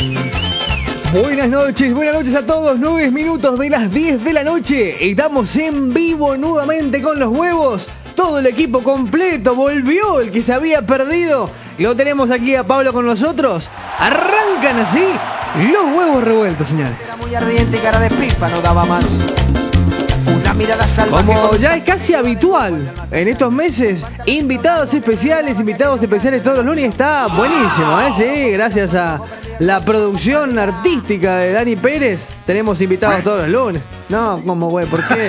Buenas noches a todos. 9 minutos de las 10 de la noche. Estamos en vivo nuevamente con los huevos. Todo el equipo completo. Volvió el que se había perdido. Lo tenemos aquí a Pablo con nosotros. Arrancan así los huevos revueltos, señores. Era muy ardiente y cara de pipa, no daba más. Una mirada salvaje. Como ya es casi habitual en estos meses, invitados especiales todos los lunes. Está buenísimo, ¿eh? Sí, gracias a la producción artística de Dani Pérez, tenemos invitados todos los lunes. No, ¿cómo, güey? ¿Por qué?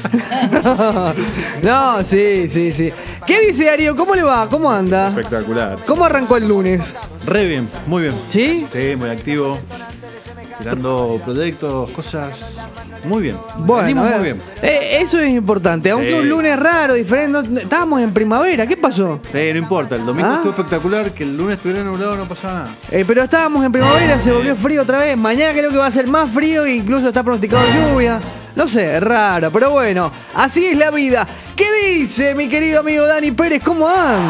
No, sí. ¿Qué dice Darío? ¿Cómo le va? ¿Cómo anda? Espectacular. ¿Cómo arrancó el lunes? Re bien, muy bien. ¿Sí? Sí, muy activo. Tirando proyectos, cosas. Muy bien. Bueno, venimos muy bien. Eso es importante. Aunque Sí. un lunes raro, diferente. Estábamos en primavera. ¿Qué pasó? Sí, no importa. El domingo Ah. estuvo espectacular. Que el lunes estuviera nublado no pasaba nada. Pero estábamos en primavera, se volvió frío otra vez. Mañana creo que va a ser más frío e incluso está pronosticado lluvia. No sé, es raro, pero bueno, así es la vida. ¿Qué dice mi querido amigo Dani Pérez? ¿Cómo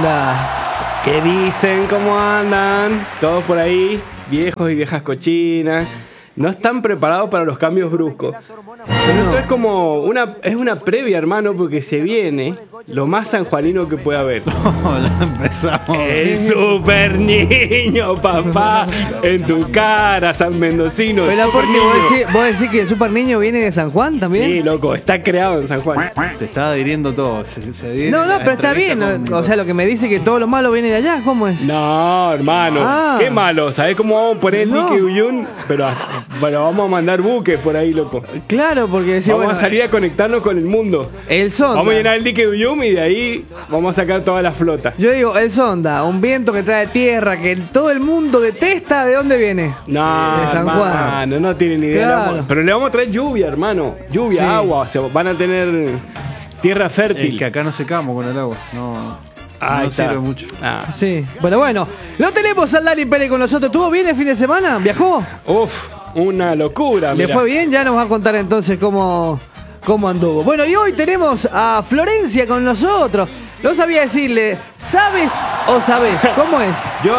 anda? ¿Qué dicen? ¿Cómo andan? Todos por ahí, viejos y viejas cochinas. No están preparados para los cambios bruscos. Pero esto es como una previa, hermano, porque se viene lo más sanjuanino que pueda haber. Ya empezamos. El super niño, papá, en tu cara, San Mendocino. Pero super porque niño. vos decís que el super niño viene de San Juan también. Sí, loco, está creado en San Juan. Te está adhiriendo todo. Se adhiere No, la pero está bien. entrevista con- O sea, lo que me dice que todo lo malo viene de allá, ¿cómo es? No, hermano, Ah. qué malo. ¿Sabés cómo vamos a poner el No. Dique Uyun? Pero bueno, vamos a mandar buques por ahí, loco. Claro, porque decía, Vamos bueno, a salir a conectarnos con el mundo. el sonda. Vamos a llenar el dique de Uyum y de ahí vamos a sacar toda la flota. Yo digo, el sonda, un viento que trae tierra, que todo el mundo detesta. ¿De dónde viene? No, De San hermano, Juan. no tienen ni idea. Claro. Pero le vamos a traer lluvia, hermano. Lluvia, Sí. agua. O sea, van a tener tierra Es fértil. que acá no secamos con el agua. No Ahí está. sirve mucho. Ah. Sí, bueno, lo tenemos al Dani Pérez con nosotros. ¿Estuvo bien el fin de semana? ¿Viajó? Uf, una locura. ¿Le mirá. fue bien? Ya nos va a contar entonces cómo anduvo. Bueno, y hoy tenemos a Florencia con nosotros. No sabía decirle, ¿sabes o sabes? ¿Cómo es? Yo,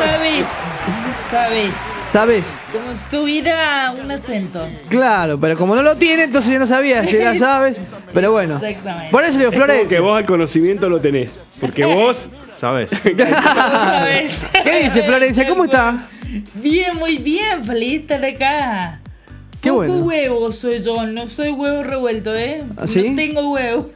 Sabes, ¿Sabes? como si tuviera un acento. Claro, pero como no lo tiene, entonces yo no sabía si ya sabes. Pero bueno, Exactamente. por eso le digo, es como que Florencia. vos al conocimiento lo tenés. Porque vos ¿Sabes? ¿Sabes? ¿Qué dice Florencia? ¿Cómo está? Bien, muy bien, feliz de estar acá. Qué Poco bueno. huevo soy yo, no soy huevo revuelto, ¿eh? ¿Ah, sí? No tengo huevo.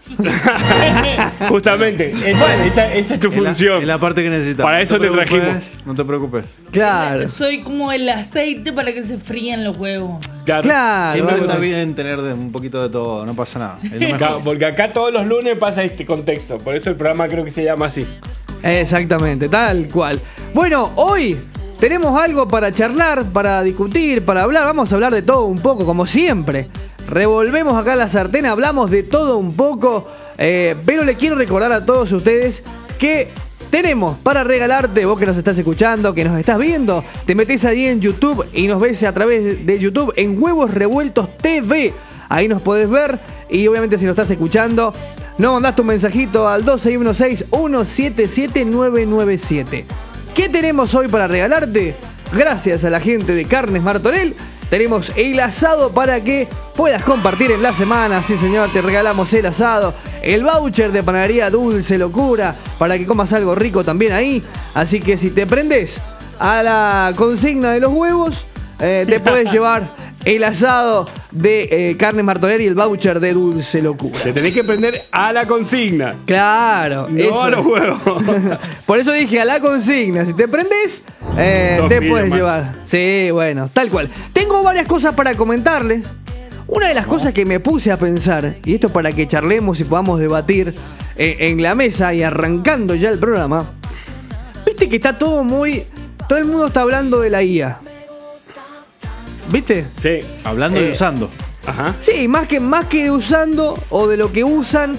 Justamente, esa es tu Es la- función. es la parte que necesitas. Para No eso te preocupes, trajimos. No te preocupes. Claro, Soy como el aceite para que se fríen los huevos. claro. Siempre bueno. está bien tener un poquito de todo. No pasa nada. Es lo Acá- mejor. Porque acá todos los lunes pasa este contexto. Por eso el programa creo que se llama así. Exactamente, tal cual. Bueno, hoy tenemos algo para charlar, para discutir, para hablar. Vamos a hablar de todo un poco, como siempre. Revolvemos acá la sartén, hablamos de todo un poco. Pero le quiero recordar a todos ustedes que tenemos para regalarte, vos que nos estás escuchando, que nos estás viendo, te metés ahí en YouTube y nos ves a través de YouTube en Huevos Revueltos TV. Ahí nos podés ver y obviamente si nos estás escuchando, nos mandás tu mensajito al 2616-177997. ¿Qué tenemos hoy para regalarte? Gracias a la gente de Carnes Martorell, tenemos el asado para que puedas compartir en la semana. Sí, señor, te regalamos el asado. El voucher de panadería Dulce Locura para que comas algo rico también ahí. Así que si te prendes a la consigna de los huevos, te puedes llevar el asado de Carnes Martorell y el voucher de Dulce Locura. Te tenés que prender a la consigna. Claro, No eso a los es. huevos. Por eso dije a la consigna. Si te prendés, te Sofía, puedes macho. llevar. Sí, bueno, tal cual. Tengo varias cosas para comentarles. Una de las cosas que me puse a pensar, y esto para que charlemos y podamos debatir en la mesa y arrancando ya el programa. Viste que está todo muy... Todo el mundo está hablando de la IA. ¿Viste? Sí. Hablando y usando. Ajá. Sí, más que usando o de lo que usan.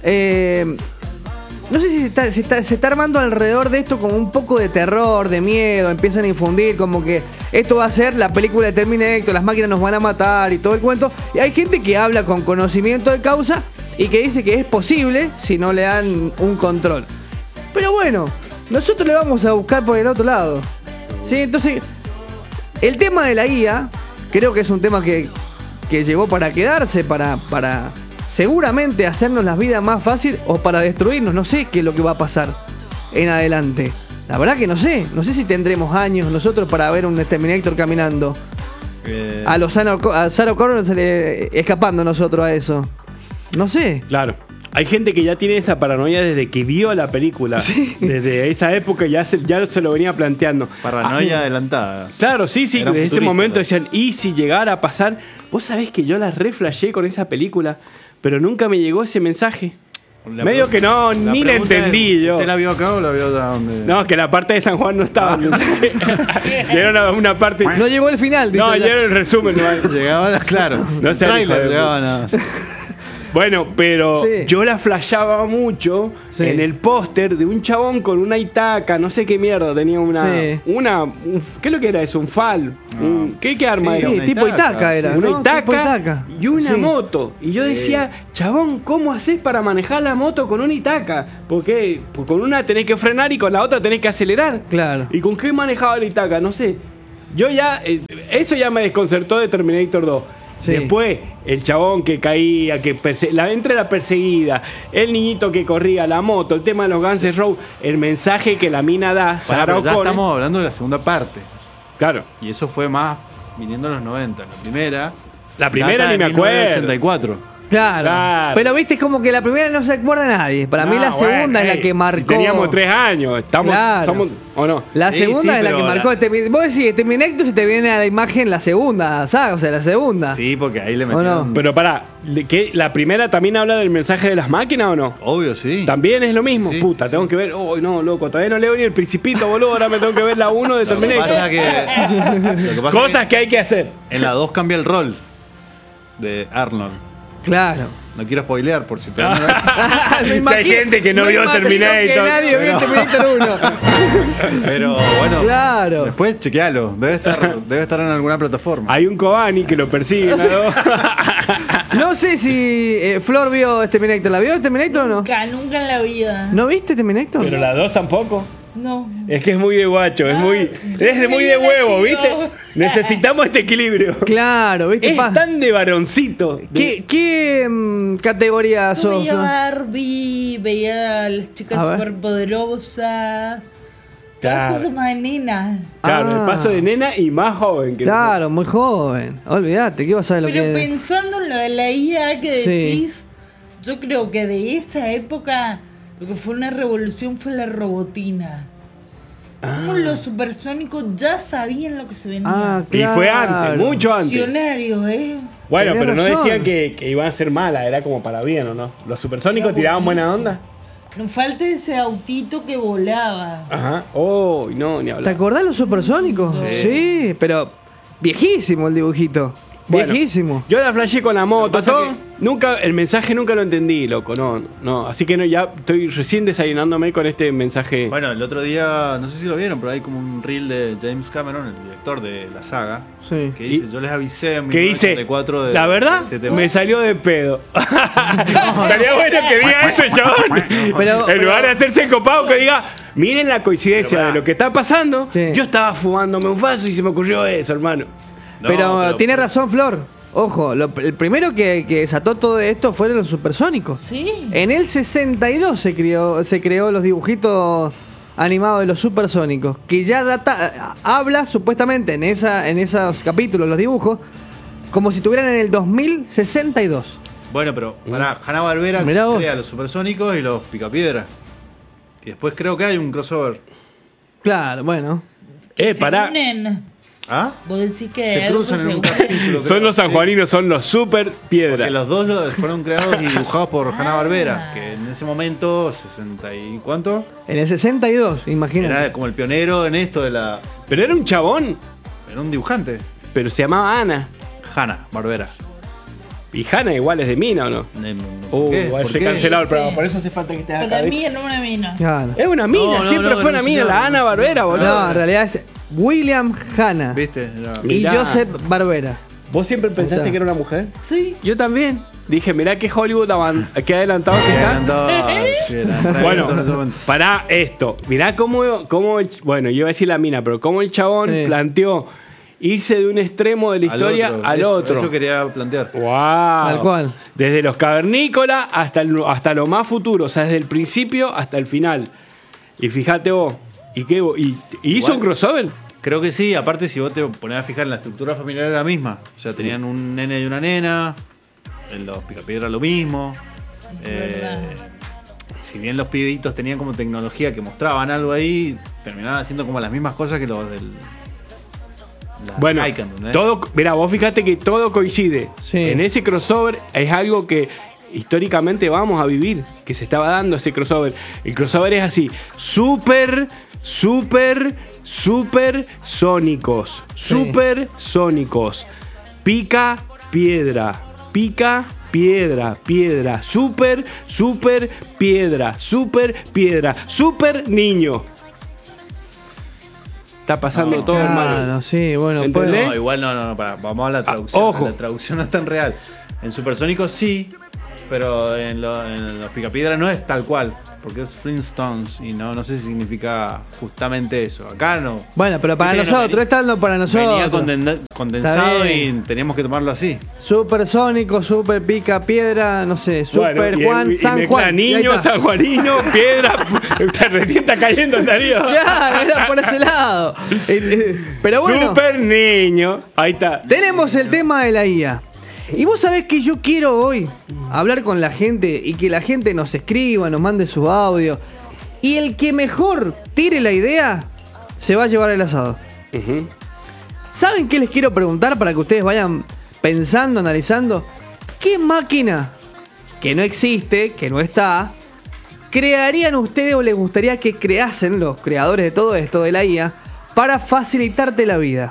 No sé si se está armando alrededor de esto como un poco de terror, de miedo. Empiezan a infundir como que esto va a ser la película de Terminator, las máquinas nos van a matar y todo el cuento. Y hay gente que habla con conocimiento de causa y que dice que es posible si no le dan un control. Pero bueno, nosotros le vamos a buscar por el otro lado. Sí, entonces El tema de la IA, creo que es un tema que llegó para quedarse, para seguramente hacernos las vidas más fácil o para destruirnos. No sé qué es lo que va a pasar en adelante. La verdad que no sé si tendremos años nosotros para ver un Terminator caminando. A Sarah Connor escapando nosotros a eso. No sé. Claro. Hay gente que ya tiene esa paranoia desde que vio la película. Sí. Desde esa época ya se lo venía planteando. Paranoia adelantada. Claro, sí. Eran Desde ese futuristas. momento decían, ¿y si llegara a pasar? Vos sabés que yo la reflashé con esa película, pero nunca me llegó ese mensaje. Medio que no, ni la pregunta entendí es, yo. ¿Usted la vio acá o la vio donde? No, que la parte de San Juan no estaba. Era una parte. No llegó el final, dice. No, ya. ya era el resumen. No. Llegaban, claro. No sé, Trailer, hijo de llegaban a... Bueno, pero Sí. yo la flasheaba mucho Sí. en el póster de un chabón con una Itaca, no sé qué mierda, tenía Sí. ¿qué es lo que era eso? Un FAL. ¿Qué arma Sí, era? Sí, una tipo Itaca, Itaca era, sí. Una ¿no? Itaca Tipo Itaca. y una Sí. moto. Y yo decía, chabón, ¿cómo haces para manejar la moto con una Itaca? Porque con una tenés que frenar y con la otra tenés que acelerar. Claro. ¿Y con qué manejaba la Itaca? No sé. Yo ya, eso ya me desconcertó de Terminator 2. Sí. Después, el chabón que caía, entre la perseguida, el niñito que corría, la moto, el tema de los Guns N' Roses, el mensaje que la mina da, Sarah Pero ya O'Connor. estamos hablando de la segunda parte. Claro. Y eso fue más viniendo en los 90. La primera data ni de me acuerdo. 1984. Claro. Claro. Pero viste, es como que la primera no se acuerda nadie. Para mí No, la segunda bueno, es la que marcó. Si teníamos 3 años, Claro. ¿o no? La Sí, segunda sí, es la pero que marcó. Vos decís, Terminator se te viene a la imagen la segunda saga, o sea, la segunda. Sí, porque ahí le ¿O metieron... no? Pero pará, ¿qué? ¿La primera también habla del mensaje de las máquinas o no? Obvio, sí. También es lo mismo. Sí, Puta, sí. tengo que ver. Oh, no, loco, todavía no leo ni el Principito, boludo. Ahora me tengo que ver la 1 de Lo que Terminator. pasa que... lo que pasa Cosas que hay que hacer. en la 2 cambia el rol de Arnold. Claro. No quiero spoilear por si te dan Me Si hay gente que no vio imagino Terminator. Que nadie vio Terminator 1. Pero bueno, Claro. después chequealo. Debe estar en alguna plataforma. Hay un Kobani que lo persigue. ¿No? No sé si Flor vio Terminator. ¿La vio Terminator o no? Nunca en la vida. ¿No viste Terminator? Pero la 2 tampoco. No. Es que es muy de guacho, es muy de huevo, ¿viste? Necesitamos este equilibrio. Claro, ¿viste? Es tan de varoncito. ¿Qué categoría Yo sos? veía Barbie, veía a las A chicas ver. superpoderosas. Claro. Todas cosas más de nena. Claro, Ah. el paso de nena y más joven que Claro, muy joven. Olvídate, ¿qué vas a ver lo Pero que pensando en lo de la IA que Sí. decís, yo creo que de esa época lo que fue una revolución fue la robotina. Como los supersónicos ya sabían lo que se venía. Ah, Y fue antes, claro. mucho antes. Visionarios, ¿eh? Bueno, Tenés pero no razón. decían que iban a ser malas, era como para bien, ¿o no? Los supersónicos Era tiraban buena buenísimo. onda. Nos falta ese autito que volaba. Ajá. Oh, no, ni ¿Te hablar. acordás los supersónicos? Sí, pero viejísimo el dibujito. Bueno, Viejísimo. Yo la flashé con la moto, pasa todo. El mensaje nunca lo entendí, loco, no. Así que no, ya estoy recién desayunándome con este mensaje. Bueno, el otro día, no sé si lo vieron, pero hay como un reel de James Cameron, el director de la saga, Sí. que dice, yo les avisé en Que dice, 1984 de la verdad, este tema". me salió de pedo. Estaría bueno que diga eso, chabón. Pero- En lugar de hacerse el copado, que diga, miren la coincidencia Pero de pará. lo que está pasando. Sí. Yo estaba fumándome un faso y se me ocurrió eso, hermano. No, pero tiene razón Flor. Ojo, el primero que desató todo esto fueron los supersónicos. Sí. En el 62 se creó los dibujitos animados de los supersónicos, que ya habla supuestamente en esos capítulos, los dibujos, como si estuvieran en el 2062. Bueno, pero para Hanna-Barbera Mirá vos. crea los supersónicos y los picapiedra. Y después creo que hay un crossover. Claro, bueno. Se Eh, Pará. unen. ¿Ah? Vos decís que Se algo cruzan en se un une. capítulo. Son creo. los sanjuaninos, son los super piedras. Porque los dos fueron creados y dibujados por Hanna-Barbera, que en ese momento, 60 y ¿cuánto? En el 62, imagínate. Era como el pionero en esto de la... Pero era un chabón, Era un dibujante. pero se llamaba Ana. Hanna-Barbera. Y Hanna igual es de mina, ¿o no? ¿Por qué? Va a ¿Por ser qué? cancelado el Sí. programa. Por eso hace falta que te haga Para cabeza. mí era una mina. Claro. Es una mina, No, siempre no, fue no, una mina, señor. la Ana Barbera, boludo. No, en realidad es William Hanna ¿Viste? Era- y Mirá. Joseph Barbera. ¿Vos siempre pensaste está. que era una mujer? Sí. Yo también. Dije, mirá que Hollywood qué adelantado que Que está. adelantaba- sí, era re Bueno, abierto en ese momento. para esto. Mirá cómo bueno, yo iba a decir la mina, pero cómo el chabón Sí. planteó irse de un extremo de la historia al otro. Eso quería plantear. ¡Wow! Tal cual. Desde los cavernícolas hasta lo más futuro, o sea, desde el principio hasta el final. Y fíjate vos, ¿y hizo un crossover? Creo que sí, aparte si vos te ponés a fijar, la estructura familiar era la misma. O sea, tenían un nene y una nena, en los Picapiedra lo mismo. Si bien los pibitos tenían como tecnología que mostraban algo ahí, terminaban haciendo como las mismas cosas que los del... Bueno, mira, vos fíjate que todo coincide. Sí. En ese crossover es algo que históricamente vamos a vivir, que se estaba dando ese crossover. El crossover es así, súper sónicos. Sí. Súper sónicos. Pica piedra, súper piedra, súper niño. Está pasando todo, hermano. Claro, sí, bueno, pues, ¿Entendés? No, igual no, pará, vamos a la traducción. ojo. La traducción no es tan real. En Supersónicos sí, pero en los Picapiedra no es tal cual, porque es Flintstones y no sé si significa justamente eso. Acá no. bueno, pero para Viste que no nosotros, estando para Venía nosotros. condensado Está y bien. teníamos que tomarlo así. Super Sónico, Super Pica Piedra, no sé, Super Bueno, Juan, y San mezcla Juan. Y ahí niño, está. sanjuanino, piedra. Recién está cayendo el Darío. Claro, era por ese lado. Pero bueno, Super niño. Ahí está. tenemos el tema de la IA. Y vos sabés que yo quiero hoy hablar con la gente y que la gente nos escriba, nos mande sus audios. Y el que mejor tire la idea se va a llevar el asado. Ujú. ¿Saben qué les quiero preguntar para que ustedes vayan pensando, analizando? ¿Qué máquina que no existe, que no está, crearían ustedes o les gustaría que creasen los creadores de todo esto, de la IA, para facilitarte la vida?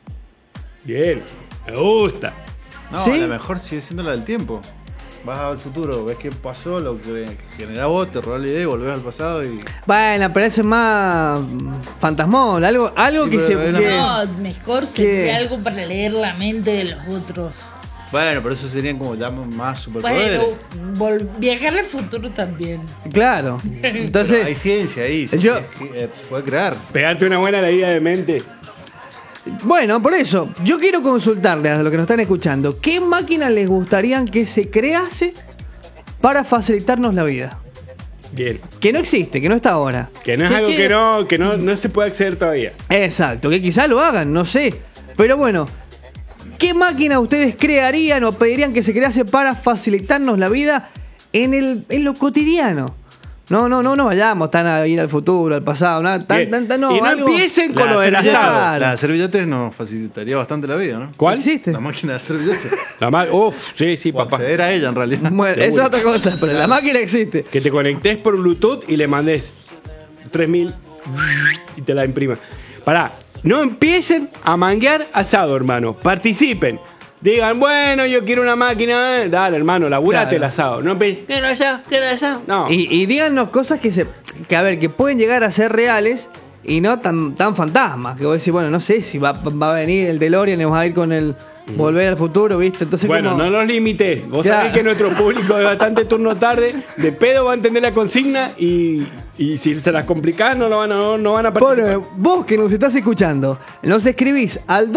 Bien. Me gusta. No, ¿Sí? a lo mejor sigue siendo la del tiempo. Vas al futuro, ves qué pasó, lo que generás vos, te robás la idea y volvés al pasado y... Bueno, pero eso es más fantasmón, algo Sí, que se... pero que- No, mejor sería algo para leer la mente de los otros. Bueno, pero eso serían como ya más superpoderes. Bueno, viajar al futuro también. Claro. Pero hay Entonces, ciencia ahí, se puede crear. Pegarte una buena leída de mente. bueno, por eso, yo quiero consultarles a los que nos están escuchando, ¿qué máquina les gustaría que se crease para facilitarnos la vida? Bien. Que no existe, que no está ahora. Que no es algo que no se puede acceder todavía. Exacto, que quizá lo hagan, no sé. Pero bueno, ¿qué máquina ustedes crearían o pedirían que se crease para facilitarnos la vida en lo cotidiano? No vayamos tan a ir al futuro, al pasado, nada, Bien. no, y no algo- empiecen con lo del servilleta- asado. La servilleta nos facilitaría bastante la vida, ¿no? ¿Cuál? ¿Existe? La máquina de servilleta. Sí, O papá. acceder a ella en realidad. Bueno, De eso es una. otra cosa, pero la máquina existe. Que te conectes por Bluetooth y le mandes 3000 y te la imprima. Pará, no empiecen a manguear asado, hermano. Participen. Digan, bueno, yo quiero una máquina. Dale, hermano, laburate Claro. el asado. No quiero asado. No. Y díganos cosas que a ver, que pueden llegar a ser reales y no tan fantasmas. Que vos decís, bueno, no sé si va a venir el DeLorean y vamos a ir con el Volver al Futuro, ¿viste? Entonces, Bueno, como- no los limites. Vos Claro. sabés que nuestro público es bastante turno tarde. De pedo va a entender la consigna y si se las complicás no van a participar. Bueno, vos que nos estás escuchando, nos escribís al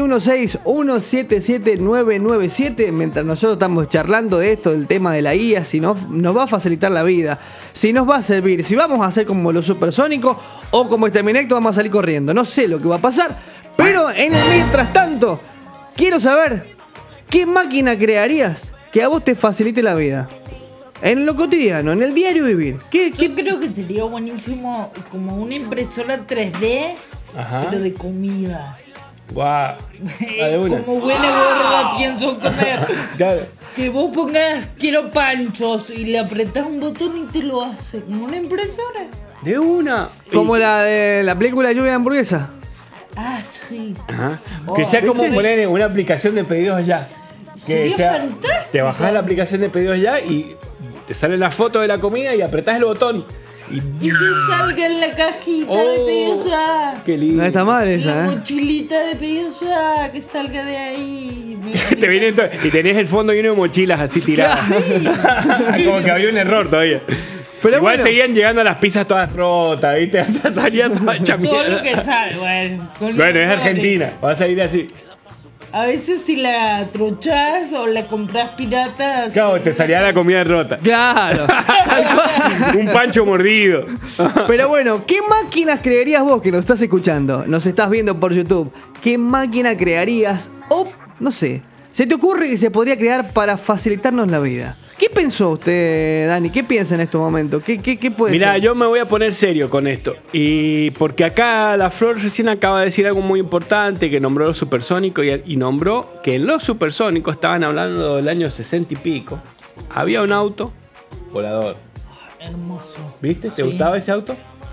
2616-177997 mientras nosotros estamos charlando de esto, del tema de la IA, si nos va a facilitar la vida, si nos va a servir, si vamos a hacer como los supersónicos o como este Terminator vamos a salir corriendo. No sé lo que va a pasar, pero en el mientras tanto, quiero saber qué máquina crearías que a vos te facilite la vida. En lo cotidiano, en el diario vivir. Yo creo que sería buenísimo como una impresora 3D, Ajá. pero de comida. Guau. La de una. Como buena gorda pienso comer. Claro. Que vos pongas quiero panchos y le apretás un botón y te lo hace. Como una impresora. De una. Como la de la película Lluvia de Hamburguesa. Ah, sí. Ajá. Oh, Que sea como ¿viste? poner una aplicación de pedidos ya. Que Sería fantástico. te bajás la aplicación de pedidos ya y te sale la foto de la comida y apretás el botón. Y que salga en la cajita de Oh, pedidos ya. Qué lindo. No está mal La esa, ¿eh? mochilita de pedidos ya, que salga de ahí. Te viene y tenés el fondo lleno de mochilas así tiradas. Como que había un error todavía. Pero Igual bueno. seguían llegando a las pizzas todas rotas, ¿viste? O sea, salía toda hecha Todo lo mierda. que sale, bueno. con Bueno, es eso Argentina. Va a salir así. A veces si la truchás o la compras pirata. Claro, te salía la comida rota. Claro. Un pancho mordido. Pero bueno, ¿qué máquinas crearías vos que nos estás escuchando? Nos estás viendo por YouTube. ¿Qué máquina crearías? O, no sé, ¿se te ocurre que se podría crear para facilitarnos la vida? ¿Qué pensó usted, Dani? ¿Qué piensa en estos momentos? ¿Qué puede Mirá, ser? yo me voy a poner serio con esto. Y porque acá la Flor recién acaba de decir algo muy importante, que nombró los supersónicos y nombró que en los supersónicos estaban hablando del año 60 y pico. Había un auto volador. Hermoso. ¿Viste? ¿Te Sí. gustaba ese auto?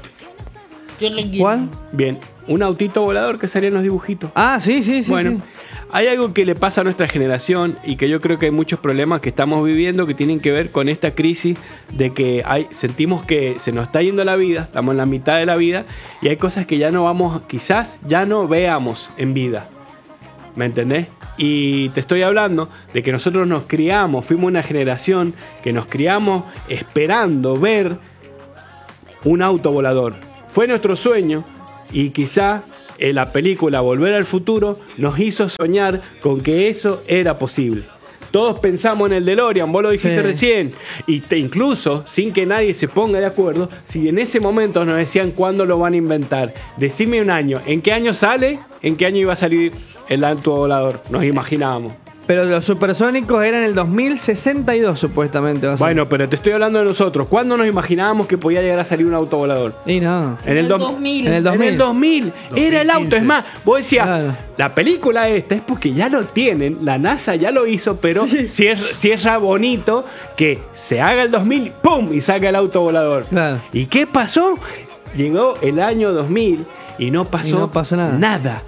Yo lo quiero. ¿Cuál? Bien, un autito volador que salía en los dibujitos. Ah, sí. Bueno, sí. hay algo que le pasa a nuestra generación y que yo creo que hay muchos problemas que estamos viviendo que tienen que ver con esta crisis de que sentimos que se nos está yendo la vida, estamos en la mitad de la vida y hay cosas que ya no vamos, quizás ya no veamos en vida. ¿Me entendés? Y te estoy hablando de que nosotros nos criamos, fuimos una generación que nos criamos esperando ver un auto volador. Fue nuestro sueño y quizá la película Volver al Futuro nos hizo soñar con que eso era posible. Todos pensamos en el DeLorean, vos lo dijiste Sí. recién, y incluso sin que nadie se ponga de acuerdo, si en ese momento nos decían cuándo lo van a inventar, decime un año, ¿en qué año sale? ¿En qué año iba a salir el auto volador? Nos imaginábamos. Pero los supersónicos eran en el 2062 supuestamente. va a ser. Bueno, pero te estoy hablando de nosotros. ¿Cuándo nos imaginábamos que podía llegar a salir un auto volador? Y no. En el dos- 2000. en el 2000. En el 2000. Era el auto. Es más, vos decías, Claro. la película esta es porque ya lo tienen, la NASA ya lo hizo, pero cierra bonito que se haga el 2000, ¡pum! Y saca el auto volador. Claro. ¿Y qué pasó? Llegó el año 2000 y no pasó, nada.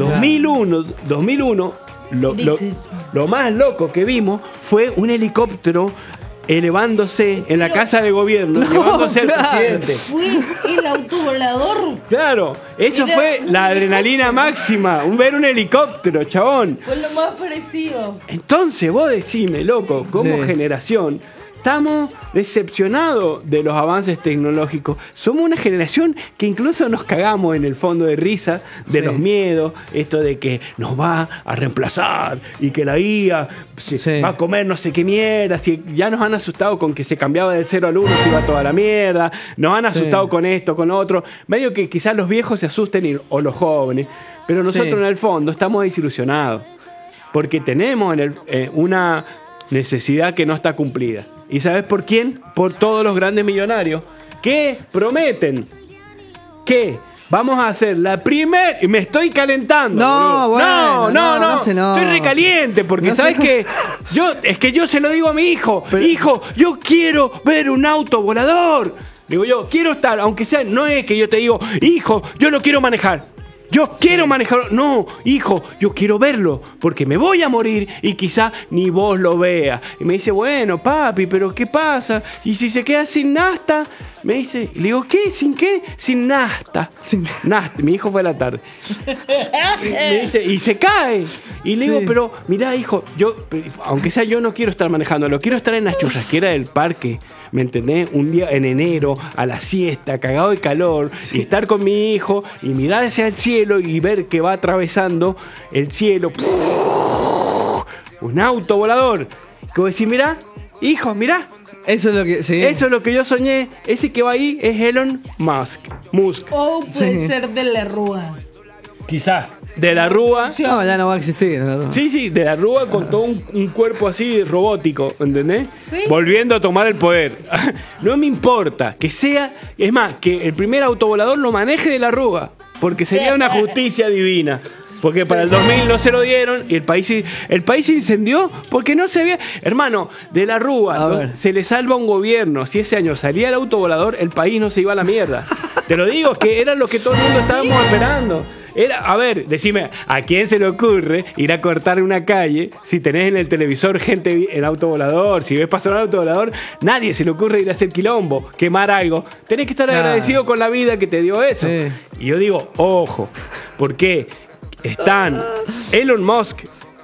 2001 Crisis. lo más loco que vimos fue un helicóptero elevándose en la casa de gobierno, llevándose al claro. presidente. Fue el auto volador. Claro, eso Era fue un la adrenalina helicóptero. máxima, ver un helicóptero, chabón. Fue lo más parecido. Entonces vos decime, loco, como Sí. generación, estamos decepcionados de los avances tecnológicos. Somos una generación que incluso nos cagamos en el fondo de risa de Sí. los miedos, esto de que nos va a reemplazar y que la IA Sí. va a comer no sé qué mierda. Si ya nos han asustado con que se cambiaba del 0 al 1, se iba toda la mierda. Nos han asustado Sí. con esto, con otro. Medio que quizás los viejos se asusten o los jóvenes, pero nosotros Sí. en el fondo estamos desilusionados. Porque tenemos una necesidad que no está cumplida. ¿Y sabes por quién? Por todos los grandes millonarios que prometen que vamos a hacer la primera... Y me estoy calentando. No, boludo. bueno, no se no. Estoy recaliente porque No se sabes no. que yo se lo digo a mi hijo. Hijo, yo quiero ver un auto volador. Digo yo, quiero estar, aunque sea, no es que yo te digo, hijo, yo lo quiero manejar. Yo quiero manejarlo. No, hijo, yo quiero verlo. Porque me voy a morir y quizá ni vos lo veas. Y me dice, bueno, papi, pero ¿qué pasa? Y si se queda sin nafta, me dice, le digo, ¿qué? ¿Sin qué? Sin nafta. Sin- Nafta. Mi hijo fue a la tarde. Me dice, y se cae. Y le digo, Sí. pero mirá, hijo, yo, aunque sea yo no quiero estar manejándolo, quiero estar en la churrasquera del parque. ¿Me entendés? Un día en enero, a la siesta, cagado de calor, y estar con mi hijo y mirar hacia el cielo y ver que va atravesando el cielo. Un auto volador. Que vos decís, mirá, hijo, mirá. Eso es lo que. Sí. Eso es lo que yo soñé. Ese que va ahí es Elon Musk. O puede Sí. ser de la Rúa. Quizás. De la Rúa. No, ya no va a existir. ¿no? Sí, de la Rúa con todo un cuerpo así robótico, ¿entendés? Sí. Volviendo a tomar el poder. No me importa que sea, es más, que el primer autovolador lo maneje de la Rúa, porque sería una justicia divina. Porque para el 2000 no se lo dieron y el país se incendió porque no se había... Hermano, de la Rúa A ¿no? ver. se le salva un gobierno. Si ese año salía el autovolador, el país no se iba a la mierda. Te lo digo, que era lo que todo el mundo estábamos esperando. Era, a ver, decime, ¿a quién se le ocurre ir a cortar una calle si tenés en el televisor gente en autovolador? Si ves pasar un autovolador, nadie se le ocurre ir a hacer quilombo, quemar algo. Tenés que estar Claro. agradecido con la vida que te dio eso. Sí. Y yo digo, ojo, porque están Elon Musk,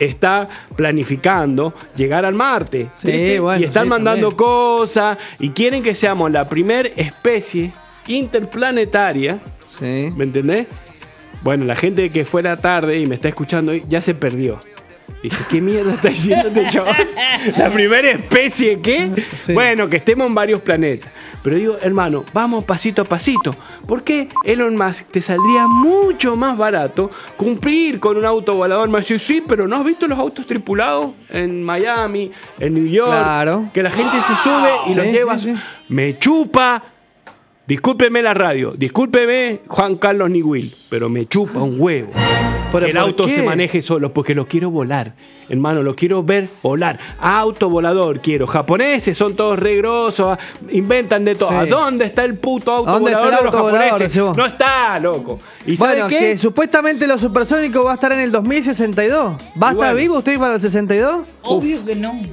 está planificando llegar al Marte. Sí, ¿viste? bueno, y están sí, mandando también. cosas y quieren que seamos la primera especie interplanetaria. Sí. ¿Me entendés? Bueno, la gente que fuera tarde y me está escuchando hoy ya se perdió. Dice, ¿qué mierda está diciendo este chaval? ¿La primera especie qué? Sí. Bueno, que estemos en varios planetas. Pero digo, hermano, vamos pasito a pasito. ¿Por qué Elon Musk te saldría mucho más barato cumplir con un auto volador? Me dice, sí, pero ¿no has visto los autos tripulados en Miami, en New York? Claro. Que la gente se sube y los Sí, lleva. sí, sí. Me chupa. Discúlpeme la radio, discúlpeme Juan Carlos Niguil, pero me chupa un huevo. ¿Pero El por auto qué? se maneje solo, porque lo quiero volar. Hermano, lo quiero ver volar. Auto volador quiero. Japoneses son todos regrosos, inventan de todo. Sí. ¿A dónde está el puto auto ¿A dónde está volador el de los auto volador, japoneses? decís vos? No está, loco. ¿Y Bueno, sabe qué? que supuestamente los supersónicos va a estar en el 2062. ¿Va a estar bueno. vivo usted para el 62? Obvio que no.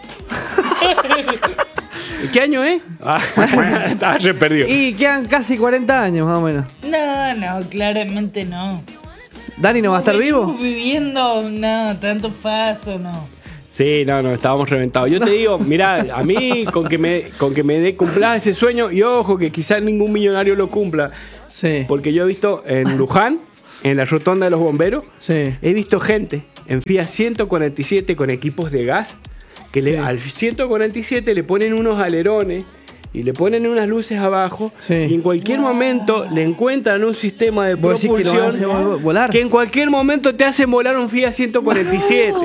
¿Qué año es? Estaba re perdido. Y quedan casi 40 años más o menos. No, claramente no. ¿Dani no va a estar vivo? Venimos viviendo, no, tanto paso, no. Sí, no, estábamos reventados. Yo te digo, mirá, a mí con que me dé cumpla ese sueño, y ojo que quizás ningún millonario lo cumpla, Sí. porque yo he visto en Luján, en la rotonda de los bomberos, Sí. he visto gente en Fiat 147 con equipos de gas, que Sí. al 147 le ponen unos alerones y le ponen unas luces abajo, Sí. y en cualquier momento le encuentran un sistema de ¿Vos decís que lo van a propulsión hacer volar? que en cualquier momento te hacen volar un Fiat 147.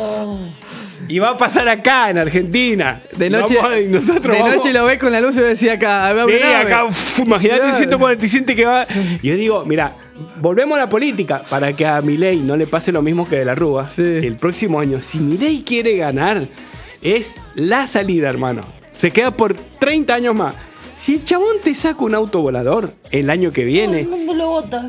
Y va a pasar acá en Argentina. De noche, Y nosotros de vamos- noche lo ves con la luz y decía acá. Sí, acá, imagínate Claro. el 147 que va. Yo digo, mira, volvemos a la política para que a Milei no le pase lo mismo que de la Rúa. Sí. El próximo año, si Milei quiere ganar, es la salida, hermano. Se queda por 30 años más. Si el chabón te saca un auto volador el año que Todo viene, el mundo lo vota.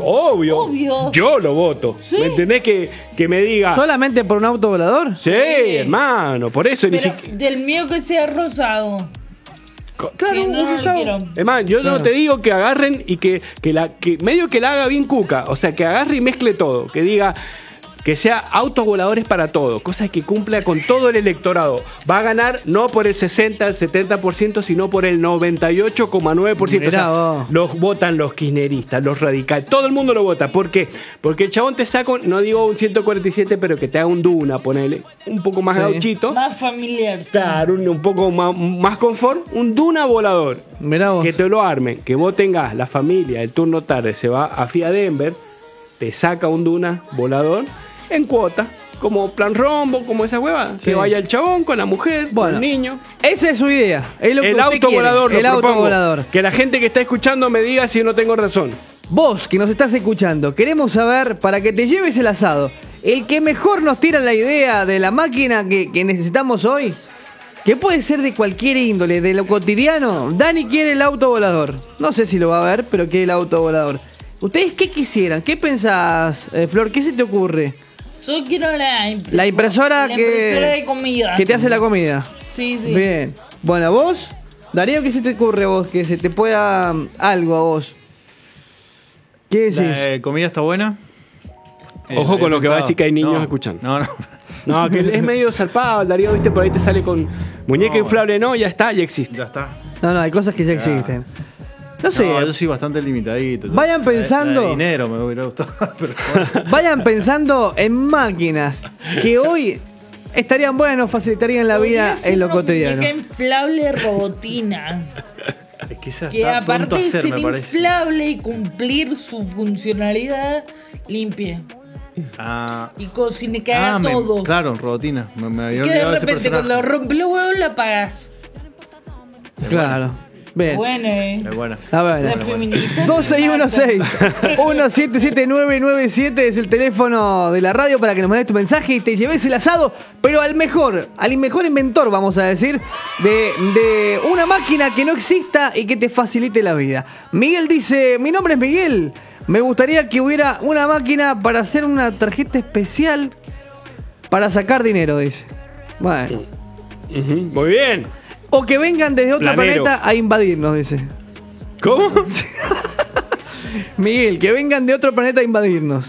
obvio, yo lo voto. Sí. ¿Me entendés? Que me diga. ¿Solamente por un auto volador? Sí, hermano, por eso ni Pero siquiera. del mío que sea rosado. Claro, Sí, no, un no rosado. quiero. Es más, yo Claro. no te digo que agarren y que medio que la haga bien cuca. O sea, que agarre y mezcle todo. Que diga que sea autos voladores para todo. Cosa que cumpla con todo el electorado. Va a ganar no por el 60, el 70%, sino por el 98,9%. O sea, Mirá vos. los votan los kirchneristas, los radicales. Todo el mundo lo vota. ¿Por qué? Porque el chabón te saca, no digo un 147, pero que te haga un Duna, ponele. Un poco más Sí. gauchito. Más familiar. Claro, un poco más confort. Un Duna volador. Mirá vos. Que te lo armen, que vos tengas la familia, el turno tarde, se va a Fiat Denver, te saca un Duna volador en cuota, como plan rombo, como esa hueva. Sí. Que vaya el chabón con la mujer, con Bueno. el niño. Esa es su idea. Es lo que El usted auto quiere. volador, lo El auto propongo. volador. Que la gente que está escuchando me diga si no tengo razón. Vos que nos estás escuchando, queremos saber, para que te lleves el asado, el que mejor nos tira la idea de la máquina que necesitamos hoy, que puede ser de cualquier índole, de lo cotidiano. Dani quiere el auto volador. No sé si lo va a ver, pero quiere el auto volador. ¿Ustedes qué quisieran? ¿Qué pensás, Flor? ¿Qué se te ocurre? Yo quiero La impresora la que- impresora de comida. Que te hace la comida. Sí, sí. Bien. Bueno, ¿a vos? Darío, ¿qué se te ocurre a vos? Que se te pueda algo a vos. ¿Qué decís? La comida está buena. Ojo con He lo que va a pensado- decir que hay niños No, escuchando. No. No, que es medio zarpado, el Darío, viste, por ahí te sale con muñeca No, inflable, no, ya está, ya existe. Ya está. No, hay cosas que ya existen. No sé, No, yo soy bastante limitadito. Vayan pensando- La de dinero me hubiera gustado. Pero bueno. vayan pensando en máquinas que hoy estarían buenas, nos facilitarían la vida Podría ser en lo una cotidiano. muñeca inflable robotina. Es que esa Que está aparte pronto a de hacer, ser me parece. inflable y cumplir su funcionalidad, limpie. Ah, Y cocine, que haga me- todo. claro, robotina. Me había Que de olvidado de ese repente personaje. cuando rompe los huevos la apagas. Claro. Bien. Bueno, Es buena. A ver. La feminista. 2616-177997 es el teléfono de la radio para que nos mandes tu mensaje y te lleves el asado, pero al mejor inventor, vamos a decir, de una máquina que no exista y que te facilite la vida. Miguel dice, mi nombre es Miguel, me gustaría que hubiera una máquina para hacer una tarjeta especial para sacar dinero, dice. Bueno. Ujú, muy bien. O que vengan desde otro Planero. planeta a invadirnos, dice. ¿Cómo? Miguel, que vengan de otro planeta a invadirnos.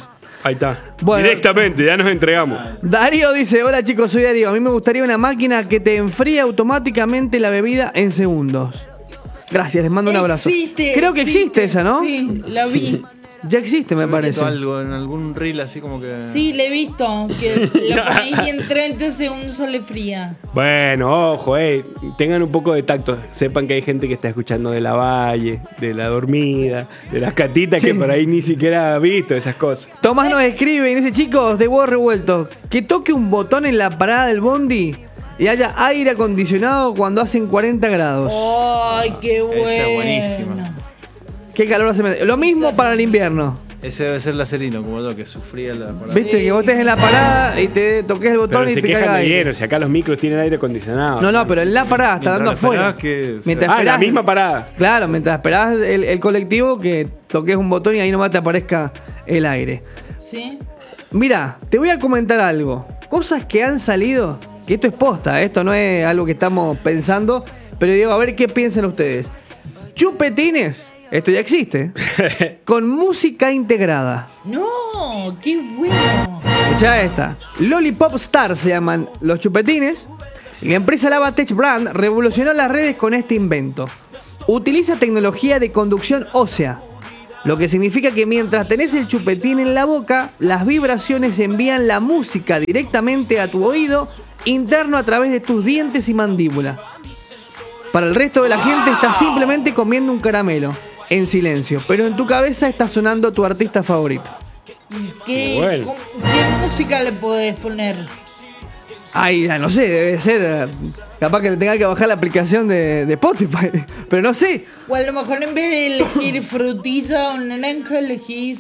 Ahí está. Bueno. Directamente, ya nos entregamos. Darío dice, hola chicos, soy Darío. A mí me gustaría una máquina que te enfríe automáticamente la bebida en segundos. Gracias, les mando un abrazo. Creo que existe esa, ¿no? Sí, la vi. Ya existe, me He parece. visto algo en algún reel así como que. Sí, le he visto. Que la ponéis y en 30 segundos sale fría. Bueno, ojo, tengan un poco de tacto. Sepan que hay gente que está escuchando de la Valle, de la dormida, de las catitas Sí. que por ahí ni siquiera ha visto esas cosas. Tomás nos escribe y dice, chicos, de huevos revueltos, que toque un botón en la parada del bondi y haya aire acondicionado cuando hacen 40 grados. ¡Ay, qué bueno! Esa es buenísima. Qué calor hace. Lo mismo para el invierno. Ese debe ser Lacerino, como yo, que sufría la parada. Viste, que vos estés en la parada y te toques el botón Pero y se te quejan caiga de aire. lleno, si acá los micros tienen aire acondicionado. No, pero en la parada está dando Mientras afuera. esperás que- Mientras Ah, la esperás- misma parada. Claro, mientras esperás el colectivo que toques un botón y ahí nomás te aparezca el aire. ¿Sí? Mira, te voy a comentar algo. Cosas que han salido, que esto es posta, esto no es algo que estamos pensando, pero digo, a ver qué piensan ustedes. Chupetines, esto ya existe, con música integrada. ¡No! ¡Qué bueno! Escuchá esta. Lollipop Star se llaman los chupetines. Y la empresa Lavatech Brand revolucionó las redes con este invento. Utiliza tecnología de conducción ósea, lo que significa que mientras tenés el chupetín en la boca, las vibraciones envían la música directamente a tu oído interno a través de tus dientes y mandíbula. Para el resto de la gente estás simplemente comiendo un caramelo, en silencio, pero en tu cabeza está sonando tu artista favorito. ¿Qué, Bueno. ¿Qué música le podés poner? Ay, ya no sé, debe ser. Capaz que le tenga que bajar la aplicación de Spotify. Pero no sé. O a lo mejor en vez de elegir frutilla o naranja, elegís